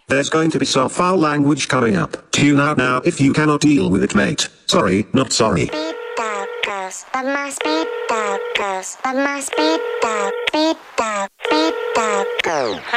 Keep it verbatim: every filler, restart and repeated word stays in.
There's going to be some foul language coming up. Tune out now if you cannot deal with it, mate. Sorry, not sorry. Speed dog goes, but my speed dog goes, but my speed dog, speed dog, speed dog goes.